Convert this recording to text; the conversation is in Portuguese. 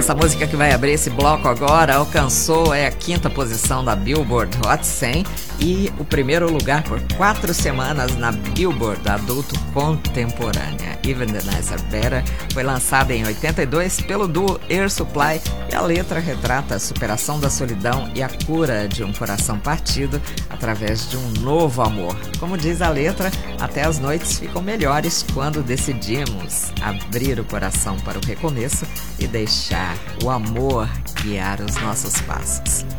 Essa música que vai abrir esse bloco agora alcançou a quinta posição da Billboard Hot 100 e o primeiro lugar por 4 semanas na Billboard Adulto Contemporânea. Even the Nights Are Better foi lançada em 82 pelo duo Air Supply e a letra retrata a superação da solidão e a cura de um coração partido através de um novo amor. Como diz a letra, até as noites ficam melhores quando decidimos abrir o coração para o recomeço e deixar o amor guiar os nossos passos.